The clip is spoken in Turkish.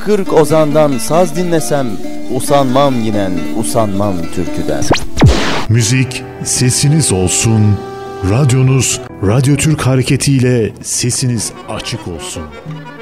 40 ozandan saz dinlesem, usanmam yinen, usanmam türküden. Müzik sesiniz olsun. Radyonuz Radyo Türk hareketiyle sesiniz açık olsun.